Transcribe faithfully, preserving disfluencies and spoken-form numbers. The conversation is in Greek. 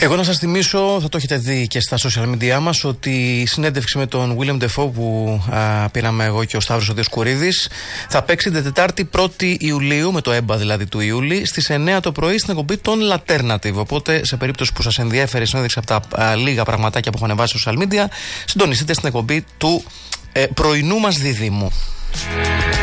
Εγώ να σας θυμίσω, θα το έχετε δει και στα social media μας, ότι η συνέντευξη με τον William Dafoe που α, πήραμε εγώ και ο Σταύρος ο Διοσκουρίδης θα παίξει την Τετάρτη πρώτη Ιουλίου, με το ΕΜΠΑ δηλαδή του Ιούλη, στις εννιά το πρωί στην εκπομπή των Laternative. Οπότε, σε περίπτωση που σας ενδιέφερε η συνέντευξη από τα α, λίγα πραγματάκια που έχουν ανεβάσει στα social media, συντονιστείτε στην εκπομπή του ε, πρωινού μας διδήμου.